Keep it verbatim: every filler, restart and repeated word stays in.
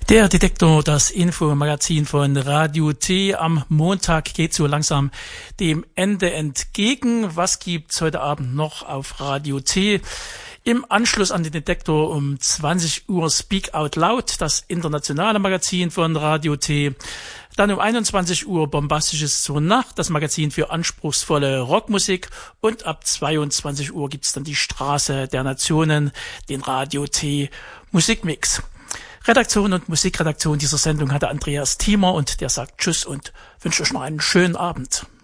Der Detektor, das Infomagazin von Radio T. Am Montag geht so langsam dem Ende entgegen. Was gibt's heute Abend noch auf Radio T? Im Anschluss an den Detektor um zwanzig Uhr Speak Out Loud, das internationale Magazin von Radio T. Dann um einundzwanzig Uhr Bombastisches zur Nacht, das Magazin für anspruchsvolle Rockmusik. Und ab zweiundzwanzig Uhr gibt's dann die Straße der Nationen, den Radio T Musikmix. Redaktion und Musikredaktion dieser Sendung hatte Andreas Thiemer und der sagt Tschüss und wünscht euch noch einen schönen Abend.